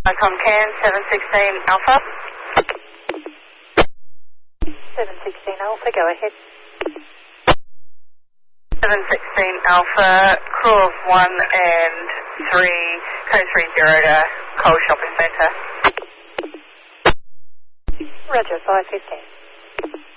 Comcan 716 Alpha. 716 Alpha, go ahead. 716 Alpha, crew of 1 and 3, code 30 to Coles Shopping Centre. Roger, 515.